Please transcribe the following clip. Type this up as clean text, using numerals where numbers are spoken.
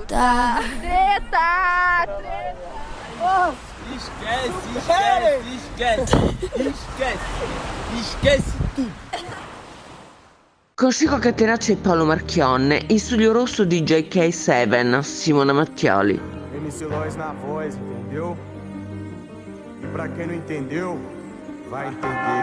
volta. Treta! Esquece tudo. Con Chico Catenacci e Paolo Marchionne, in studio rosso di JK7, Simona Mattioli. MC Lois na voz, entendeu? E pra quem não entendeu, vai entender.